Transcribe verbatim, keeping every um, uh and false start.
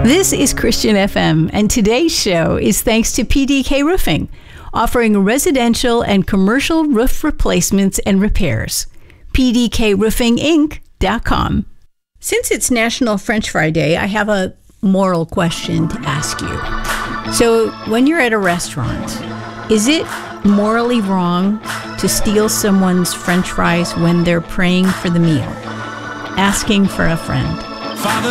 This is Christian F M, and today's show is thanks to P D K Roofing, offering residential and commercial roof replacements and repairs. P D K roofing inc dot com. Since it's National French Fry Day, I have a moral question to ask you. So, when you're at a restaurant, is it morally wrong to steal someone's French fries when they're praying for the meal? Asking for a friend. Father